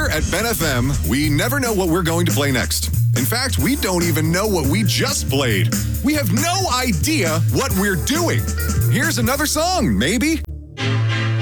at Ben FM, we never know what we're going to play next. In fact, we don't even know what we just played. We have no idea what we're doing. Here's another song, maybe.